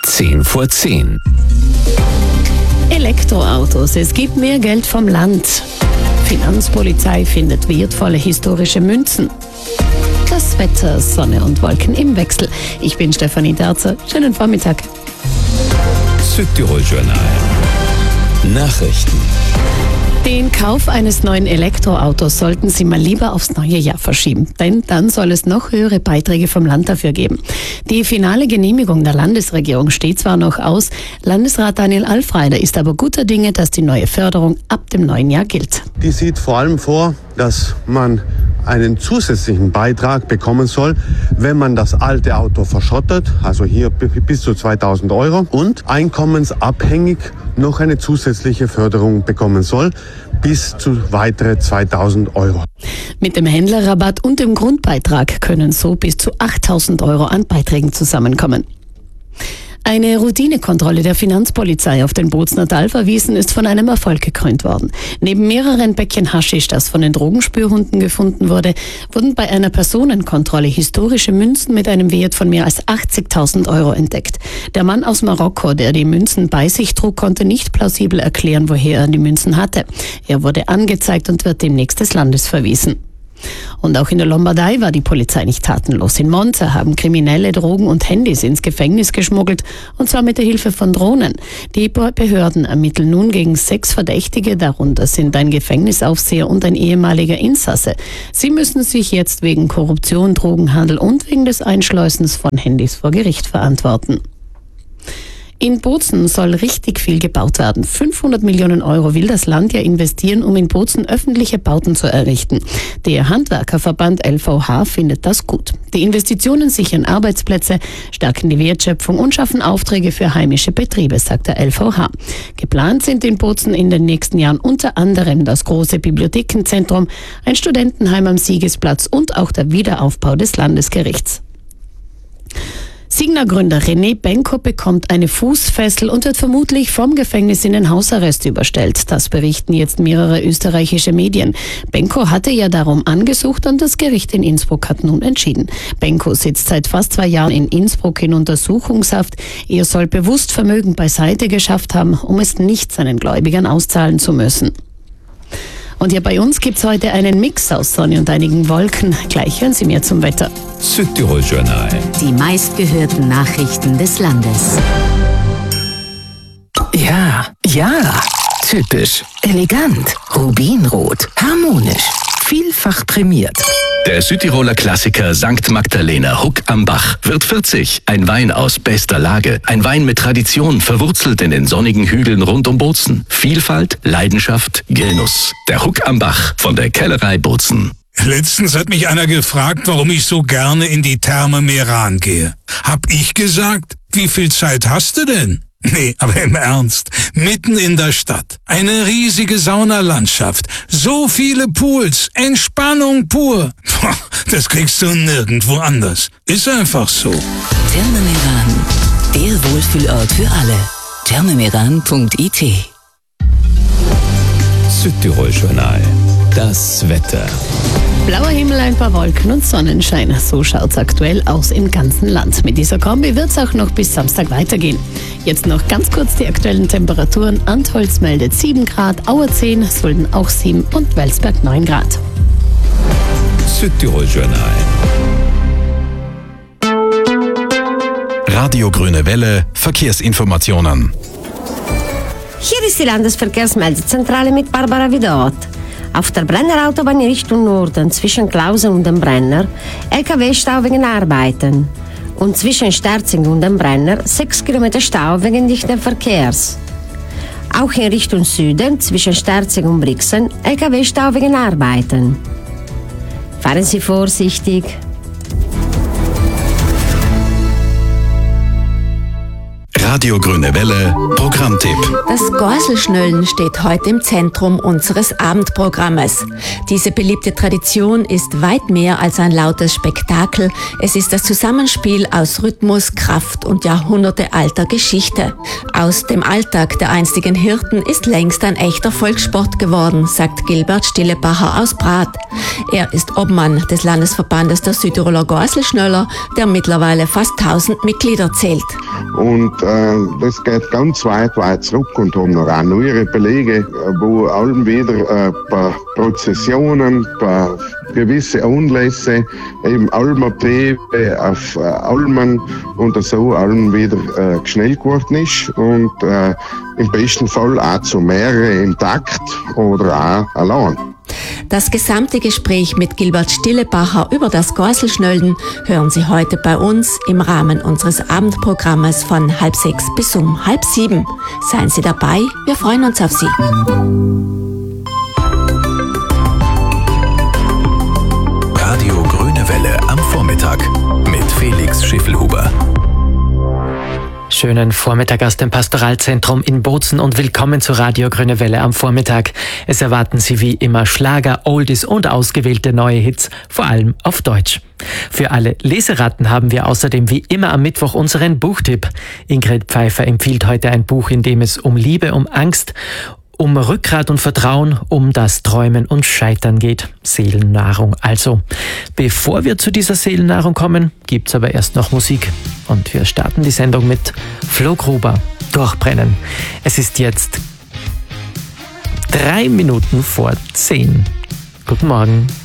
10:10. Elektroautos, es gibt mehr Geld vom Land. Finanzpolizei findet wertvolle historische Münzen. Das Wetter, Sonne und Wolken im Wechsel. Ich bin Stefanie Terzer. Schönen Vormittag. Südtirol Journal. Nachrichten. Den Kauf eines neuen Elektroautos sollten Sie mal lieber aufs neue Jahr verschieben, denn dann soll es noch höhere Beiträge vom Land dafür geben. Die finale Genehmigung der Landesregierung steht zwar noch aus, Landesrat Daniel Alfreider ist aber guter Dinge, dass die neue Förderung ab dem neuen Jahr gilt. Die sieht vor allem vor, dass man einen zusätzlichen Beitrag bekommen soll, wenn man das alte Auto verschrottet, also hier bis zu 2.000 Euro, und einkommensabhängig noch eine zusätzliche Förderung bekommen soll, bis zu weitere 2.000 Euro. Mit dem Händlerrabatt und dem Grundbeitrag können so bis zu 8.000 Euro an Beiträgen zusammenkommen. Eine Routinekontrolle der Finanzpolizei auf den Bozner Talferwiesen ist von einem Erfolg gekrönt worden. Neben mehreren Päckchen Haschisch, das von den Drogenspürhunden gefunden wurde, wurden bei einer Personenkontrolle historische Münzen mit einem Wert von mehr als 80.000 Euro entdeckt. Der Mann aus Marokko, der die Münzen bei sich trug, konnte nicht plausibel erklären, woher er die Münzen hatte. Er wurde angezeigt und wird demnächst des Landes verwiesen. Und auch in der Lombardei war die Polizei nicht tatenlos. In Monza haben Kriminelle Drogen und Handys ins Gefängnis geschmuggelt, und zwar mit der Hilfe von Drohnen. Die Behörden ermitteln nun gegen 6 Verdächtige, darunter sind ein Gefängnisaufseher und ein ehemaliger Insasse. Sie müssen sich jetzt wegen Korruption, Drogenhandel und wegen des Einschleusens von Handys vor Gericht verantworten. In Bozen soll richtig viel gebaut werden. 500 Millionen Euro will das Land ja investieren, um in Bozen öffentliche Bauten zu errichten. Der Handwerkerverband LVH findet das gut. Die Investitionen sichern Arbeitsplätze, stärken die Wertschöpfung und schaffen Aufträge für heimische Betriebe, sagt der LVH. Geplant sind in Bozen in den nächsten Jahren unter anderem das große Bibliothekenzentrum, ein Studentenheim am Siegesplatz und auch der Wiederaufbau des Landesgerichts. Signa-Gründer René Benko bekommt eine Fußfessel und wird vermutlich vom Gefängnis in den Hausarrest überstellt. Das berichten jetzt mehrere österreichische Medien. Benko hatte ja darum angesucht und das Gericht in Innsbruck hat nun entschieden. Benko sitzt seit fast 2 Jahren in Innsbruck in Untersuchungshaft. Er soll bewusst Vermögen beiseite geschafft haben, um es nicht seinen Gläubigern auszahlen zu müssen. Und hier bei uns gibt's heute einen Mix aus Sonne und einigen Wolken. Gleich hören Sie mehr zum Wetter. Südtirol Journal. Die meistgehörten Nachrichten des Landes. Ja, typisch, elegant, rubinrot, harmonisch, vielfach prämiert. Der Südtiroler Klassiker St. Magdalena Huck am Bach wird 40. Ein Wein aus bester Lage. Ein Wein mit Tradition, verwurzelt in den sonnigen Hügeln rund um Bozen. Vielfalt, Leidenschaft, Genuss. Der Huck am Bach von der Kellerei Bozen. Letztens hat mich einer gefragt, warum ich so gerne in die Therme Meran gehe. Hab ich gesagt, wie viel Zeit hast du denn? Nee, aber im Ernst, mitten in der Stadt, eine riesige Saunalandschaft, so viele Pools, Entspannung pur. Das kriegst du nirgendwo anders. Ist einfach so. Therme Meran, der Wohlfühlort für alle. thermemeran.it. Südtirol Journal. Das Wetter. Blauer Himmel, ein paar Wolken und Sonnenschein. So schaut's aktuell aus im ganzen Land. Mit dieser Kombi wird's auch noch bis Samstag weitergehen. Jetzt noch ganz kurz die aktuellen Temperaturen. Antholz meldet 7 Grad, Auer 10, Sulden auch 7 und Welsberg 9 Grad. Südtirol Journal. Radio Grüne Welle, Verkehrsinformationen. Hier ist die Landesverkehrsmeldezentrale mit Barbara Widot. Auf der Brennerautobahn in Richtung Norden zwischen Klausen und dem Brenner LKW-Stau wegen Arbeiten. Und zwischen Sterzing und dem Brenner 6 Kilometer Stau wegen dichten Verkehrs. Auch in Richtung Süden zwischen Sterzing und Brixen LKW-Stau wegen Arbeiten. Fahren Sie vorsichtig. Radio Grüne Welle, Programmtipp. Das Gorselschnöllen steht heute im Zentrum unseres Abendprogrammes. Diese beliebte Tradition ist weit mehr als ein lautes Spektakel. Es ist das Zusammenspiel aus Rhythmus, Kraft und jahrhundertealter Geschichte. Aus dem Alltag der einstigen Hirten ist längst ein echter Volkssport geworden, sagt Gilbert Stillebacher aus Prat. Er ist Obmann des Landesverbandes der Südtiroler Gorselschnöller, der mittlerweile fast 1000 Mitglieder zählt. Und das geht ganz weit zurück und haben noch auch neuere Belege, wo allem wieder ein paar Prozessionen, ein paar gewisse Anlässe, eben Almabtriebe auf Almen und so allem wieder geschnellt geworden ist und im besten Fall auch zu mehreren im Takt oder auch allein. Das gesamte Gespräch mit Gilbert Stillebacher über das Gorselschnölden hören Sie heute bei uns im Rahmen unseres Abendprogrammes von 5:30 bis 6:30. Seien Sie dabei, wir freuen uns auf Sie. Radio Grüne Welle am Vormittag mit Felix Schiffelhuber. Schönen Vormittag aus dem Pastoralzentrum in Bozen und willkommen zu Radio Grüne Welle am Vormittag. Es erwarten Sie wie immer Schlager, Oldies und ausgewählte neue Hits, vor allem auf Deutsch. Für alle Leseratten haben wir außerdem wie immer am Mittwoch unseren Buchtipp. Ingrid Pfeiffer empfiehlt heute ein Buch, in dem es um Liebe, um Angst, um Rückgrat und Vertrauen, um das Träumen und Scheitern geht. Seelennahrung also. Bevor wir zu dieser Seelennahrung kommen, gibt's aber erst noch Musik. Und wir starten die Sendung mit Flo Gruber, Durchbrennen. Es ist jetzt 3 Minuten vor 10. Guten Morgen.